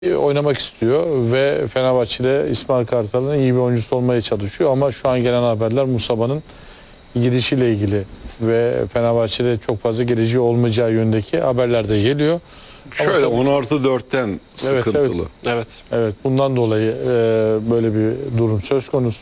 oynamak istiyor ve Fenerbahçe'de İsmail Kartal'ın iyi bir oyuncusu olmaya çalışıyor ama şu an gelen haberler Musaba'nın gidişiyle ilgili ve Fenerbahçe'de çok fazla geleceği olmayacağı yöndeki haberler de geliyor. Şöyle 10+4'ten sıkıntılı. Evet, bundan dolayı böyle bir durum söz konusu.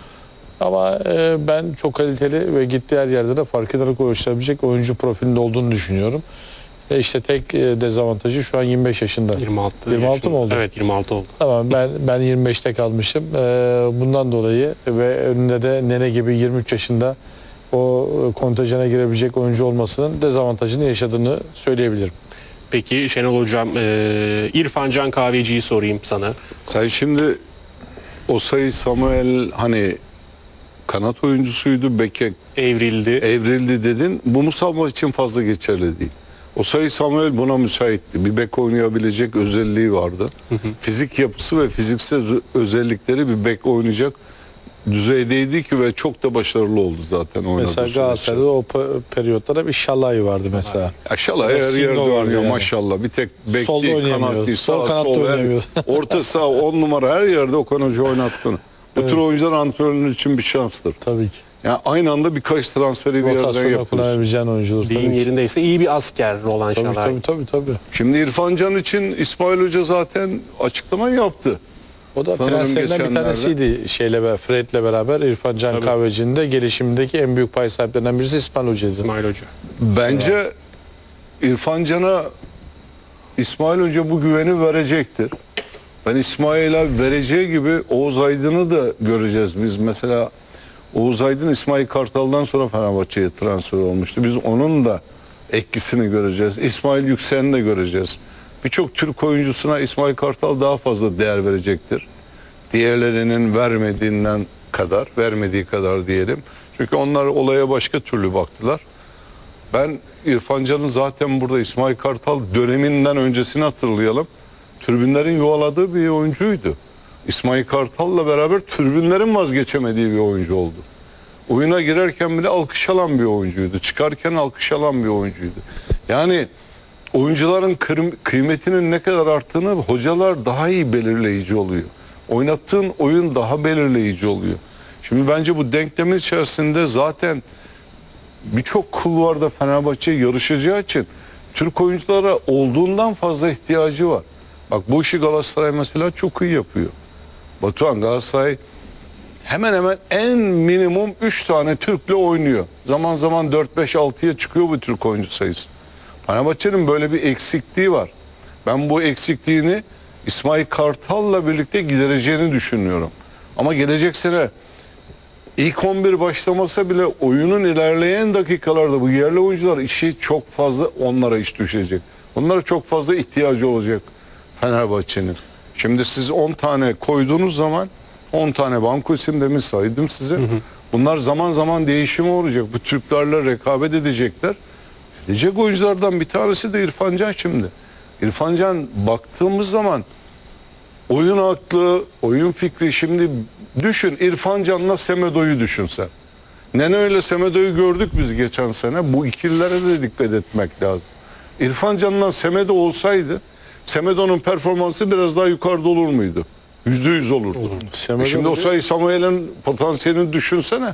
Ama ben çok kaliteli ve gittiği her yerde de fark ederek oluşturabilecek oyuncu profilinde olduğunu düşünüyorum. İşte tek dezavantajı şu an 25 yaşında. 26 mı oldu? Evet, 26 oldu. Tamam, ben 25'te kalmışım. Bundan dolayı ve önünde de Nene gibi 23 yaşında o kontenjana girebilecek oyuncu olmasının dezavantajını yaşadığını söyleyebilirim. Peki Şenol Hocam, İrfan Can Kahveci'yi sorayım sana. Sen şimdi Osayi Samuel hani kanat oyuncusuydu, beke evrildi dedin. Bu Musaba için fazla geçerli değil. Osayi Samuel buna müsaitti. Bir bek oynayabilecek özelliği vardı. Fizik yapısı ve fiziksel özellikleri bir bek oynayacak düzeydeydi ki ve çok da başarılı oldu zaten oynadığı Mesela Galatasaray'da o periyotlarda bir Şalay vardı mesela. Maşallah her yerde oynuyor yani. Maşallah. Bir tek bek değil, kanat değil, sol kanatta oynayamıyor. Orta saha 10 numara her yerde Okan Hoca oynattığını. Bu tür oyuncular antrenörler için bir şanstır. Tabii ki. Yani aynı anda birkaç transferi bir yerden yapıyorsun. Kullanabileceğin oyuncudur. Deyim yerindeyse iyi bir asker olan Şalay. Tabii. Şimdi İrfan Can için İsmail Hoca zaten açıklama yaptı. O da prenslerinden bir tanesiydi Fred'le beraber. İrfan Can Kahveci'nin de gelişimindeki en büyük pay sahiplerinden birisi İsmail Hoca'ydı. Bence İrfan Can'a İsmail Hoca bu güveni verecektir. Ben İsmail'e vereceği gibi Oğuz Aydın'ı da göreceğiz. Biz mesela Oğuz Aydın İsmail Kartal'dan sonra Fenerbahçe'ye transfer olmuştu. Biz onun da etkisini göreceğiz. İsmail Yüksel'ini de göreceğiz. Birçok Türk oyuncusuna İsmail Kartal daha fazla değer verecektir. Diğerlerinin vermediği kadar diyelim. Çünkü onlar olaya başka türlü baktılar. Ben İrfan Can'ın zaten burada İsmail Kartal döneminden öncesini hatırlayalım. Tribünlerin yuvaladığı bir oyuncuydu. İsmail Kartal'la beraber tribünlerin vazgeçemediği bir oyuncu oldu. Oyuna girerken bile alkış alan bir oyuncuydu. Çıkarken alkış alan bir oyuncuydu. Yani oyuncuların kıymetinin ne kadar arttığını hocalar daha iyi belirleyici oluyor. Oynattığın oyun daha belirleyici oluyor. Şimdi bence bu denklemin içerisinde zaten birçok kulvarda Fenerbahçe yarışacağı için Türk oyunculara olduğundan fazla ihtiyacı var. Bak bu işi Galatasaray mesela çok iyi yapıyor. Batuhan, Galatasaray hemen hemen en minimum 3 tane Türk'le oynuyor. Zaman zaman 4-5-6'ya çıkıyor bu Türk oyuncu sayısı. Fenerbahçe'nin böyle bir eksikliği var. Ben bu eksikliğini İsmail Kartal'la birlikte gidereceğini düşünüyorum. Ama gelecek sene ilk 11 başlamasa bile oyunun ilerleyen dakikalarda bu yerli oyuncular işi çok fazla onlara iş düşecek. Onlara çok fazla ihtiyacı olacak Fenerbahçe'nin. Şimdi siz 10 tane koyduğunuz zaman 10 tane banko isim demin saydım size. Bunlar zaman zaman değişimi olacak. Bu Türklerle rekabet edecekler. Edecek oyunculardan bir tanesi de İrfan Can şimdi. İrfan Can baktığımız zaman oyun aklı, oyun fikri şimdi düşün İrfan Can'la Semedo'yu düşün sen. Nene ile Semedo'yu gördük biz geçen sene. Bu ikililere de dikkat etmek lazım. İrfan Can'la Semedo olsaydı Semedo'nun performansı biraz daha yukarıda olur muydu? %100 olurdu. Şimdi Osayi Samuel'in potansiyelini düşünsene.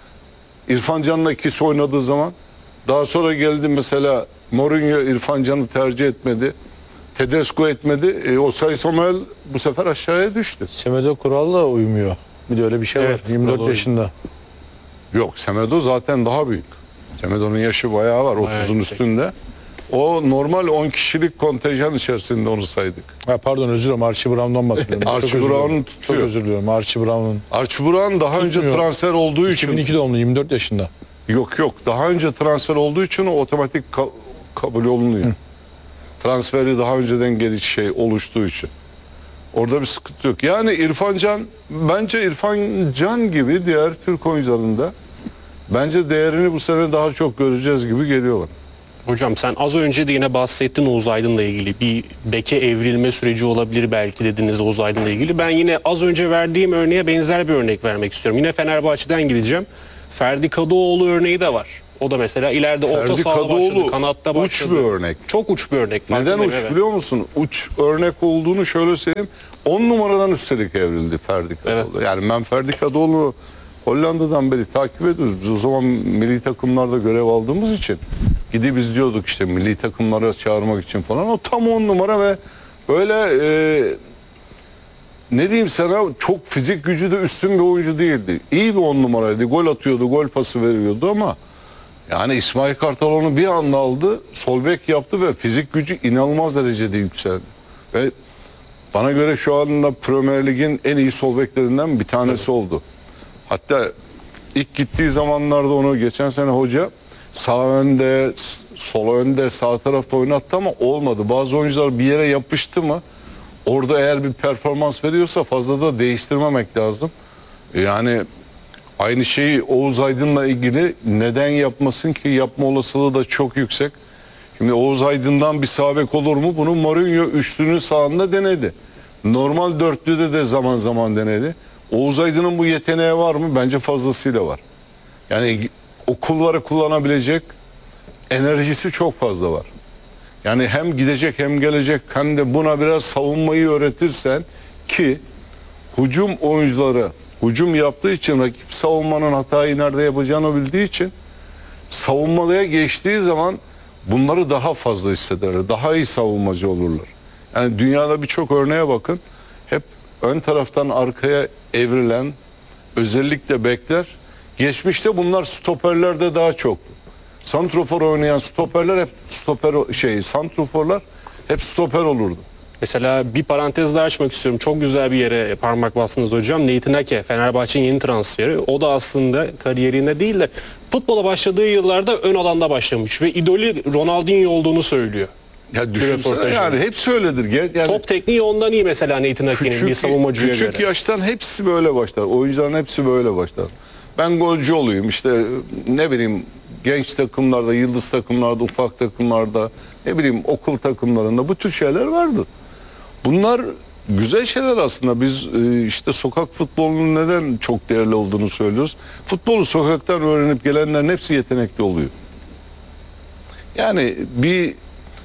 İrfan Can'la ikisi oynadığı zaman. Daha sonra geldi mesela Mourinho İrfan Can'ı tercih etmedi. Tedesco etmedi. Osayi Samuel bu sefer aşağıya düştü. Semedo kuralla uymuyor. Bir de öyle bir şey var. 24 yaşında. Yok, Semedo zaten daha büyük. Semedo'nun yaşı bayağı var. 30'un üstünde. O normal 10 kişilik kontenjan içerisinde onu saydık. Pardon, özür dilerim. Archie Brown'dan bahsediyorum. Archie Brown'un tutuyor. Çok özür diliyorum. Archie Brown'un. Archie Brown daha önce transfer olduğu için. 2002 doğumlu, 24 yaşında. Yok. Daha önce transfer olduğu için o otomatik kabul olunuyor. Transferi daha önceden oluştuğu için. Orada bir sıkıntı yok. Yani İrfan Can, bence İrfan Can gibi diğer Türk oyuncularında bence değerini bu sene daha çok göreceğiz gibi geliyor bana. Hocam sen az önce de yine bahsettin Oğuz Aydın'la ilgili. Bir beke evrilme süreci olabilir belki dediniz Oğuz Aydın'la ilgili. Ben yine az önce verdiğim örneğe benzer bir örnek vermek istiyorum. Yine Fenerbahçe'den gideceğim. Ferdi Kadıoğlu örneği de var. O da mesela ileride orta Ferdi sahada başladı, Kadıoğlu kanatta uç başladı. bir örnek. Çok uç bir örnek. Neden farkındayım, uç evet. biliyor musun? Uç örnek olduğunu şöyle söyleyeyim. 10 numaradan üstelik evrildi Ferdi Kadıoğlu. Evet. Yani ben Ferdi Kadıoğlu'nu Hollanda'dan beri takip ediyoruz. Biz o zaman milli takımlarda görev aldığımız için gidip izliyorduk işte milli takımlara çağırmak için falan. O tam 10 numara ve böyle ne diyeyim sana, çok fizik gücü de üstün bir oyuncu değildi. İyi bir 10 numaraydı. Gol atıyordu, gol pası veriyordu ama yani İsmail Kartal onu bir anda aldı, sol bek yaptı ve fizik gücü inanılmaz derecede yükseldi. Ve bana göre şu anda Premier Lig'in en iyi sol beklerinden bir tanesi oldu. Hatta ilk gittiği zamanlarda onu geçen sene hoca sağ önde, sol önde, sağ tarafta oynattı ama olmadı. Bazı oyuncular bir yere yapıştı mı orada eğer bir performans veriyorsa fazla da değiştirmemek lazım. Yani aynı şeyi Oğuz Aydın'la ilgili neden yapmasın ki, yapma olasılığı da çok yüksek. Şimdi Oğuz Aydın'dan bir sağ bek olur mu? Bunu Mourinho üçlünün sağında denedi. Normal dörtlüde de zaman zaman denedi. Oğuz Aydın'ın bu yeteneği var mı? Bence fazlasıyla var. Yani o kulvarı kullanabilecek enerjisi çok fazla var. Yani hem gidecek hem gelecek, hem de buna biraz savunmayı öğretirsen ki hücum oyuncuları hücum yaptığı için, rakip savunmanın hatayı nerede yapacağını bildiği için savunmaya geçtiği zaman bunları daha fazla hissederler. Daha iyi savunmacı olurlar. Yani dünyada birçok örneğe bakın. Hep ön taraftan arkaya evrilen özellikle bekler. Geçmişte bunlar stoperlerde daha çok. Santrofor oynayan stoperler hep santroforlar hep stoper olurdu. Mesela bir parantez daha açmak istiyorum. Çok güzel bir yere parmak bastınız hocam. Nathan Ake, Fenerbahçe'nin yeni transferi. O da aslında kariyerinde değil de futbola başladığı yıllarda ön alanda başlamış ve idolü Ronaldinho olduğunu söylüyor. Ya düşünsene, röportajında. yani hepsi öyledir. Yani Top tekniği ondan iyi mesela Nathan Ake'nin bir savunmacıya küçük göre. yaştan hepsi böyle başlar. Oyuncuların hepsi böyle başlar. Ben golcü olayım işte, ne bileyim, genç takımlarda, yıldız takımlarda, ufak takımlarda, ne bileyim okul takımlarında bu tür şeyler vardır. Bunlar güzel şeyler aslında. Biz işte sokak futbolunun neden çok değerli olduğunu söylüyoruz. Futbolu sokaktan öğrenip gelenlerin hepsi yetenekli oluyor. Yani bir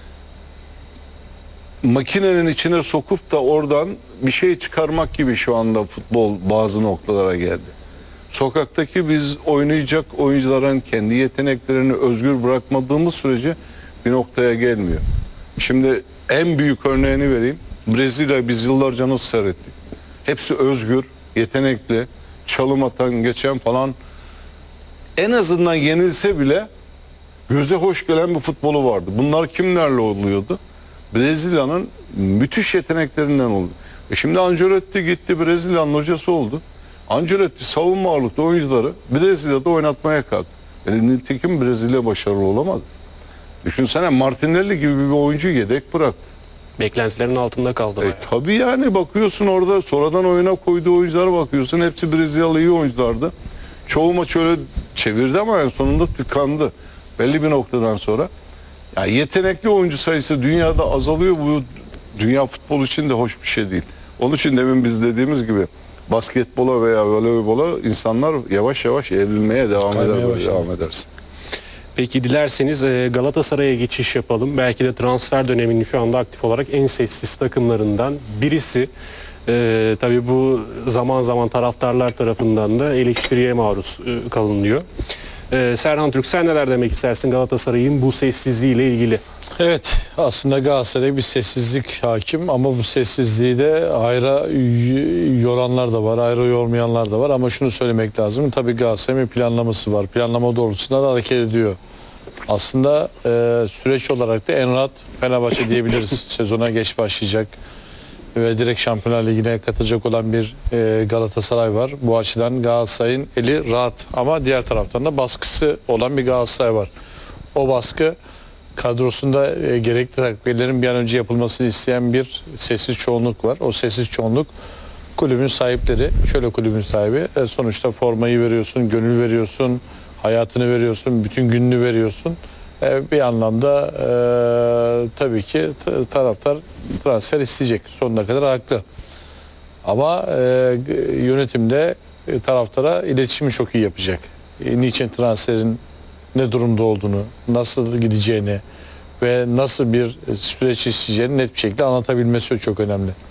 makinenin içine sokup da oradan bir şey çıkarmak gibi şu anda futbol bazı noktalara geldi. Sokaktaki biz oynayacak oyuncuların kendi yeteneklerini özgür bırakmadığımız sürece bir noktaya gelmiyor. Şimdi en büyük örneğini vereyim. Brezilya biz yıllarca nasıl seyrettik? Hepsi özgür, yetenekli, çalım atan, geçen falan. En azından yenilse bile göze hoş gelen bir futbolu vardı. Bunlar kimlerle oluyordu? Brezilya'nın müthiş yeteneklerinden oldu. Şimdi Ancelotti gitti, Brezilya'nın hocası oldu. Ancelotti savunma ağırlıklı oyuncuları Brezilya'da oynatmaya kalktı. Nitekim Brezilya başarılı olamadı. Düşünsene, Martinelli gibi bir oyuncu yedek bıraktı. Beklentilerin altında kaldı. bayağı. Tabii yani bakıyorsun orada sonradan oyuna koyduğu oyunculara bakıyorsun. Hepsi Brezilyalı iyi oyunculardı. Çoğu maç öyle çevirdi ama en sonunda tıkandı. Belli bir noktadan sonra. Yani yetenekli oyuncu sayısı dünyada azalıyor. Bu dünya futbolu için de hoş bir şey değil. Onun için demin biz dediğimiz gibi basketbola veya voleybola insanlar yavaş yavaş evrilmeye devam edersin. Peki dilerseniz Galatasaray'a geçiş yapalım. Belki de transfer döneminin şu anda aktif olarak en sessiz takımlarından birisi. Tabii bu zaman zaman taraftarlar tarafından da eleştiriye maruz kalınıyor. Serhan Türk, sen neler demek istersin Galatasaray'ın bu sessizliğiyle ilgili? Evet, aslında Galatasaray'da bir sessizlik hakim ama bu sessizliği de ayrı yoranlar da var, ayrı yormayanlar da var ama şunu söylemek lazım. Tabii Galatasaray'ın bir planlaması var. Planlama doğrultusunda da hareket ediyor. Aslında süreç olarak da en rahat Fenerbahçe diyebiliriz. Sezona geç başlayacak ve direkt Şampiyonlar Ligi'ne katılacak olan bir Galatasaray var. Bu açıdan Galatasaray'ın eli rahat ama diğer taraftan da baskısı olan bir Galatasaray var. O baskı kadrosunda gerekli takviyelerin bir an önce yapılmasını isteyen bir sessiz çoğunluk var. O sessiz çoğunluk kulübün sahipleri. Şöyle kulübün sahibi sonuçta formayı veriyorsun, gönül veriyorsun, hayatını veriyorsun, bütün gününü veriyorsun. Bir anlamda tabii ki taraftar transfer isteyecek. Sonuna kadar haklı. Ama yönetimde taraftara iletişimi çok iyi yapacak. Niçin ne durumda olduğunu, nasıl gideceğini ve nasıl bir süreç isteyeceğini net bir şekilde anlatabilmesi çok önemli.